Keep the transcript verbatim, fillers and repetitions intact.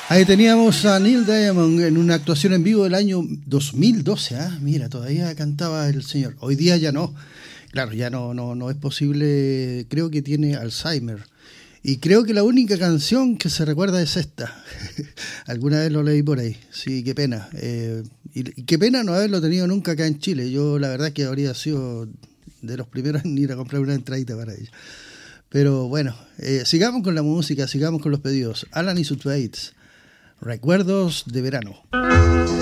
Ahí teníamos a Neil Diamond en una actuación en vivo del año dos mil doce. ¿eh? Mira, todavía cantaba el señor. Hoy día ya no. Claro, ya no, no, no es posible. Creo que tiene Alzheimer. Y creo que la única canción que se recuerda es esta. Alguna vez lo leí por ahí. Sí, qué pena. Eh, y, y qué pena no haberlo tenido nunca acá en Chile. Yo la verdad que habría sido de los primeros en ir a comprar una entradita para ella. Pero bueno, eh, sigamos con la música, sigamos con los pedidos. Alan y sus Bates. Recuerdos de verano.